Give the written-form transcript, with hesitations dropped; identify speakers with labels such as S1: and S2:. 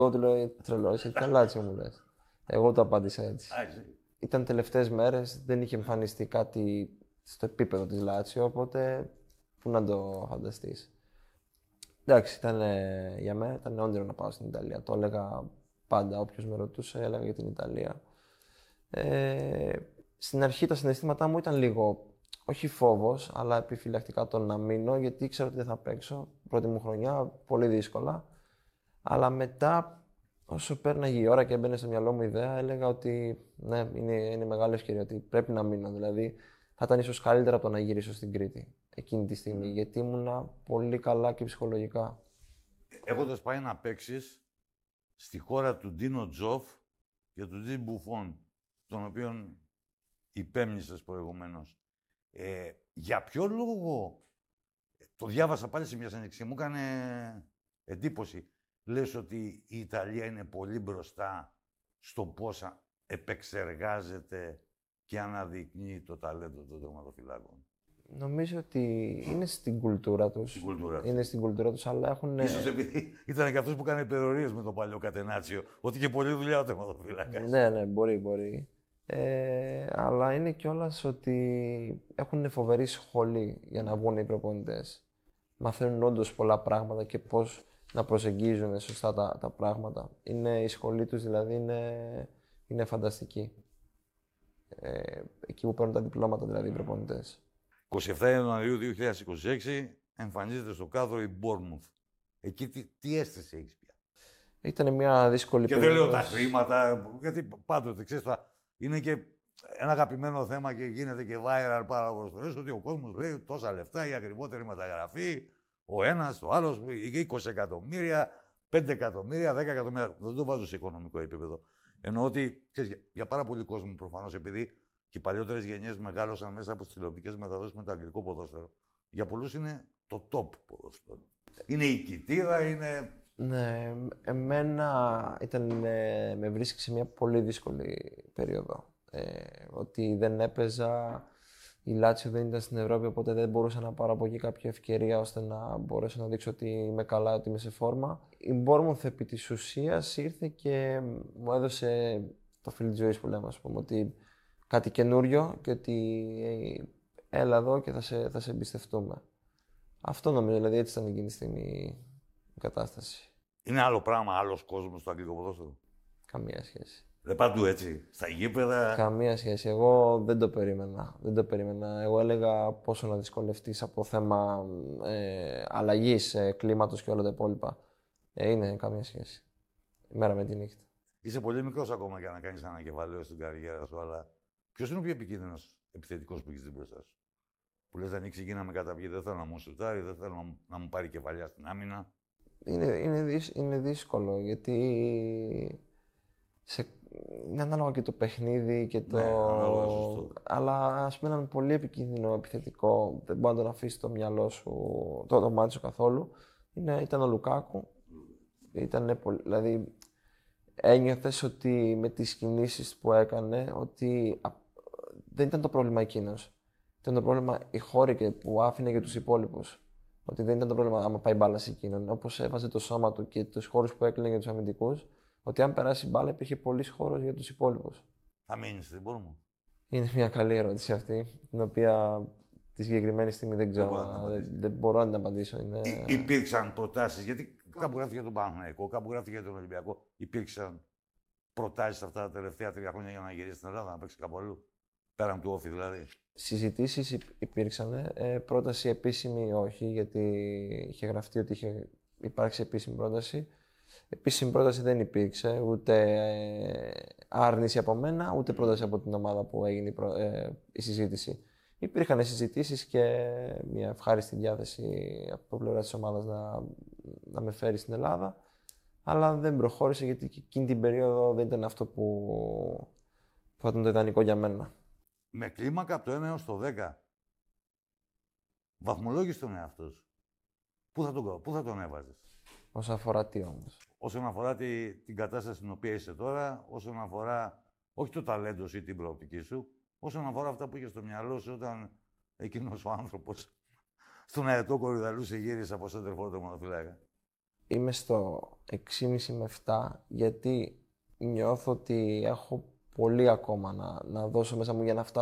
S1: Εγώ του λέω τρελό, είσαι και Λάτσιο μου λες. Εγώ το απάντησα έτσι. Ήταν τελευταίες μέρες, δεν είχε εμφανιστεί κάτι στο επίπεδο της Λάτσιο, οπότε πού να το φανταστείς. Εντάξει, για μένα ήταν όνειρο να πάω στην Ιταλία. Το έλεγα πάντα, όποιος με ρωτούσε, έλεγα για την Ιταλία. Στην αρχή τα συναισθήματά μου ήταν λίγο, όχι φόβος, αλλά επιφυλακτικά το να μείνω, γιατί ήξερα ότι δεν θα παίξω. Πρώτη μου χρονιά, πολύ δύσκολα. Αλλά μετά, όσο πέρναγε η ώρα και έμπαινε στο μυαλό μου η ιδέα, έλεγα ότι ναι, είναι μεγάλη ευκαιρία, ότι πρέπει να μείνω. Δηλαδή, θα ήταν ίσως καλύτερα από το να γυρίσω στην Κρήτη εκείνη τη στιγμή, γιατί ήμουνα πολύ καλά και ψυχολογικά.
S2: Έχοντας πάει να παίξεις στη χώρα του Ντίνο Τζοφ και του Τζι Μπουφόν, τον οποίον υπέμνησες προηγουμένως. Για ποιο λόγο, το διάβασα πάλι σε μια συνέντευξη, μου έκανε εντύπωση. Λες ότι η Ιταλία είναι πολύ μπροστά στο πώς επεξεργάζεται και αναδεικνύει το ταλέντο των τερματοφυλάκων.
S1: Νομίζω ότι είναι στην κουλτούρα τους. Είναι στην κουλτούρα τους, αλλά έχουν...
S2: Ίσως επειδή ήταν και αυτός που έκανε υπερορίες με τον παλιό Κατενάτσιο, ότι είχε πολλή δουλειά ο τερματοφύλακας.
S1: Ναι, μπορεί. Αλλά είναι κιόλας ότι έχουν φοβερή σχολή για να βγουν οι προπονητές. Μαθαίνουν όντως πολλά πράγματα και πώς να προσεγγίζουν σωστά τα πράγματα. Η σχολή τους δηλαδή είναι φανταστική. Εκεί που παίρνουν τα διπλώματα δηλαδή οι προπονητές.
S2: 27 Ιανουαρίου 2026 εμφανίζεται στο κάδρο η Bournemouth. Εκεί τι αίσθηση έχεις πια?
S1: Ήταν μια δύσκολη
S2: περίοδος. Και δεν λέω τα χρήματα, γιατί πάντοτε ξέρεις, είναι και ένα αγαπημένο θέμα και γίνεται και viral πάρα πολλές φορές, ότι ο κόσμος λέει τόσα λεφτά, η ακριβότερη μεταγραφή, ο ένας, ο άλλος, 20 εκατομμύρια, 5 εκατομμύρια, 10 εκατομμύρια. Δεν το βάζω σε οικονομικό επίπεδο. Εννοώ ότι, ξέρεις, για πάρα πολύ κόσμο προφανώς, επειδή και οι παλιότερες γενιές μεγάλωσαν μέσα από τις τηλεοπτικές μεταδόσεις με το αγγλικό ποδόσφαιρο. Για πολλούς είναι το top ποδόσφαιρο. Είναι η κοιτίδα, είναι...
S1: Ναι, εμένα με βρίσκει σε μια πολύ δύσκολη περίοδο. Ότι δεν έπαιζα, η Λάτσιο δεν ήταν στην Ευρώπη, οπότε δεν μπορούσα να πάρω από εκεί κάποια ευκαιρία ώστε να μπορέσω να δείξω ότι είμαι καλά, ότι είμαι σε φόρμα. Η Bournemouth επί της ουσίας ήρθε και μου έδωσε το φίλι της ζωής που λέμε, ας πούμε, ότι κάτι καινούριο και ότι έλα εδώ και θα σε εμπιστευτούμε. Αυτό νομίζω, δηλαδή έτσι ήταν εκείνη τη στιγμή η κατάσταση.
S2: Είναι άλλο πράγμα, άλλος κόσμος στο αγγλικό ποδόσφαιρο?
S1: Καμία σχέση.
S2: Δεν παντού έτσι, στα γήπεδα.
S1: Καμία σχέση. Εγώ δεν το περίμενα. Εγώ έλεγα πόσο να δυσκολευτείς από θέμα αλλαγής κλίματος και όλα τα υπόλοιπα. Είναι καμία σχέση. Η μέρα με τη νύχτα.
S2: Είσαι πολύ μικρός ακόμα για να κάνεις ένα κεφαλαίο στην καριέρα σου, αλλά ποιος είναι ο πιο επικίνδυνος επιθετικός που έχεις δει μπροστά σου? Που λες, ανοίξει εκεί να με καταπιεί, δεν θέλω να μου σουτάρει, δεν θέλω να μου πάρει κεφαλιά στην άμυνα.
S1: Είναι δύσκολο, γιατί είναι ανάλογα και το παιχνίδι και το...
S2: Ναι,
S1: αλλά ας πούμε έναν πολύ επικίνδυνο επιθετικό, δεν μπορεί να τον αφήσει το μυαλό σου, το μάτι σου καθόλου. Ήταν ο Λουκάκου. Δηλαδή, ένιωθες ότι με τις κινήσεις που έκανε, ότι δεν ήταν το πρόβλημα εκείνος. Ήταν το πρόβλημα οι χώροι που άφηνε για τους υπόλοιπους. Ότι δεν ήταν το πρόβλημα άμα πάει μπάλα σε εκείνον. Όπως έβαζε το σώμα του και τους χώρους που έκλεινε για τους αμυντικούς, ότι αν περάσει μπάλα υπήρχε πολύς χώρος για τους υπόλοιπους.
S2: Θα μείνεις στην Bournemouth?
S1: Είναι μια καλή ερώτηση αυτή, την οποία τη συγκεκριμένη στιγμή δεν ξέρω. Δεν μπορώ να την απαντήσω.
S2: Υπήρξαν προτάσεις, γιατί κάπου γράφτηκε για τον Παναθηναϊκό, κάπου γράφτηκε για τον Ολυμπιακό. Υπήρξαν προτάσεις αυτά τα τελευταία 3 χρόνια για να γυρίσει στην Ελλάδα, να παίξει κάπου αλλού? Πέραν του Όφη δηλαδή.
S1: Συζητήσεις υπήρξαν. Πρόταση επίσημη όχι, γιατί είχε γραφτεί ότι είχε υπάρξει επίσημη πρόταση. Επίσημη πρόταση δεν υπήρξε, ούτε άρνηση από μένα, ούτε πρόταση από την ομάδα που έγινε η συζήτηση. Υπήρχαν συζητήσεις και μια ευχάριστη διάθεση από πλευρά της ομάδας να με φέρει στην Ελλάδα, αλλά δεν προχώρησε, γιατί εκείνη την περίοδο δεν ήταν αυτό που θα ήταν το ιδανικό για μένα.
S2: Με κλίμακα από το 1 έως το 10, βαθμολόγησε τον εαυτό σου. Πού θα τον έβαζες?
S1: Όσον αφορά τι όμως?
S2: Όσον αφορά την κατάσταση στην οποία είσαι τώρα, όσον αφορά όχι το ταλέντο σου ή την προοπτική σου, όσον αφορά αυτά που είχες στο μυαλό σου όταν εκείνος ο άνθρωπος στον αετό Κορυδαλού σε γύρισε από σέντερφορ τερματοφύλακα.
S1: είμαι στο 6,5 με 7, γιατί νιώθω ότι έχω πολύ ακόμα να δώσω μέσα μου για να φτάσω